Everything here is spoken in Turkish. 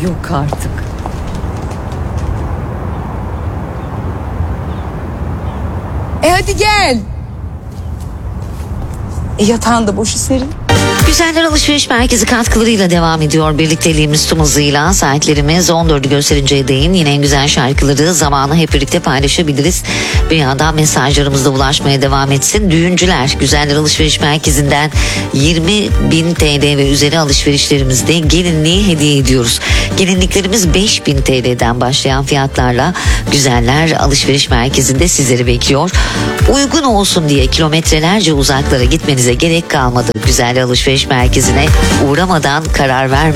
Yok artık. Hadi gel. Yatağın da boşu serin. Güzeller Alışveriş Merkezi katkılarıyla devam ediyor birlikteliğimiz tüm hızıyla. Saatlerimiz 14'ü gösterinceye değin yine en güzel şarkıları zamanı hep birlikte paylaşabiliriz. Bir yandan mesajlarımız da ulaşmaya devam etsin. Düğüncüler Güzeller Alışveriş Merkezi'nden 20.000 TL ve üzeri alışverişlerimizde gelinliği hediye ediyoruz. Gelinliklerimiz 5.000 TL'den başlayan fiyatlarla Güzeller Alışveriş Merkezi'nde sizleri bekliyor. Uygun olsun diye kilometrelerce uzaklara gitmenize gerek kalmadı. Güzeller Alışveriş Merkezi'ne uğramadan karar vermeyin.